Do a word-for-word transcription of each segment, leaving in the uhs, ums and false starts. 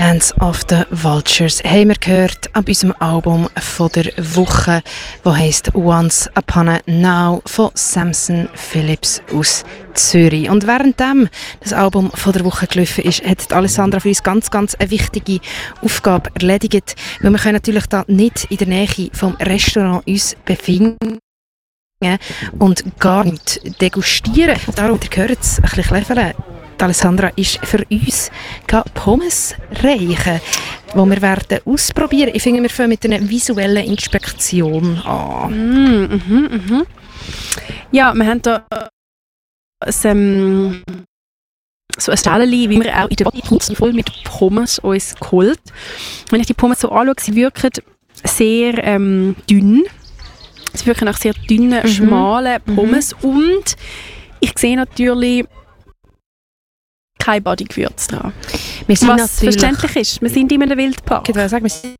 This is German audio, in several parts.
Dance of the Vultures haben wir gehört ab unserem Album von der Woche, das heisst Once Upon a Now von Samson Phillips aus Zürich. Und währenddem das Album von der Woche gelaufen ist, hat Alessandra für uns ganz, ganz eine wichtige Aufgabe erledigt, weil wir können natürlich da nicht in der Nähe vom Restaurant uns befinden und gar nicht degustieren. Darum, ihr hört es, ein bisschen kläffeln. Alessandra ist für uns Pommes reichen, die wir werden ausprobieren. Ich finde, wir fangen mit einer visuellen Inspektion an. Mm, mhm, mhm. Ja, wir haben hier ein, ähm, so ein Stellchen, wie wir auch in der Bodyputz voll mit Pommes uns geholt. Wenn ich die Pommes so anschaue, sie wirken sehr ähm, dünn. Sie wirken nach sehr dünnen, mhm. schmalen Pommes. Mhm. Und ich sehe natürlich kein Bodygewürz dran. Wir sind Was verständlich ist. Wir sind in einem Wildpark. Ich würde sagen, wir sind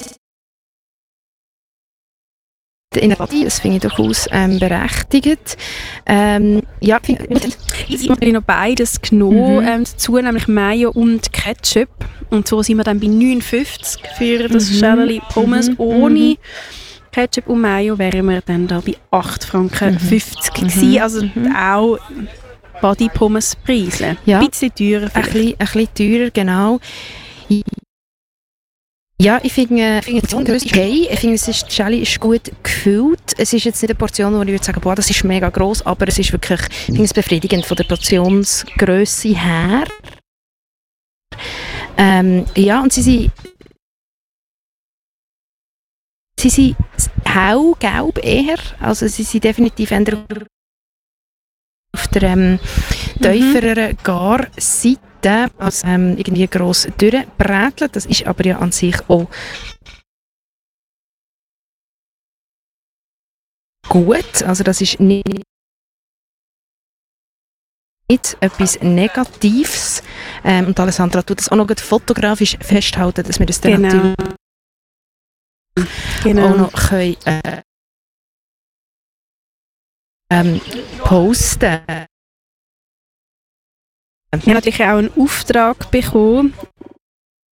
in der Body, das finde ich durchaus ähm, berechtigt. Ähm, ja, ich habe noch beides genommen, mhm. ähm, dazu, nämlich Mayo und Ketchup. Und so sind wir dann bei neunundfünfzig für das mhm. Schälchen Pommes. Mhm. Ohne Ketchup und Mayo wären wir dann da bei acht Franken fünfzig mhm. gewesen. Also mhm. auch Body-Pommes-Preise. Ja, ein bisschen teurer vielleicht. Ein bisschen, ein bisschen teurer, genau. Ja, ich finde, ich finde die Größe okay. Ich finde, es ist, die Schale ist gut gefüllt. Es ist jetzt nicht eine Portion, wo ich würde sagen, boah, das ist mega gross, aber es ist wirklich, ich finde es befriedigend von der Portionsgröße her. Ähm, ja, und sie sind sie sind hellgelb eher, also sie sind definitiv eher auf der ähm, tieferen mhm. Garseite als ähm, irgendwie gross durchbrätelt. Das ist aber ja an sich auch gut. Also das ist nicht, nicht etwas Negatives. Ähm, und Alessandra tut das auch noch fotografisch festhalten, dass wir das dann genau. natürlich genau. auch noch können, äh, ähm, posten. Ich habe natürlich auch einen Auftrag bekommen,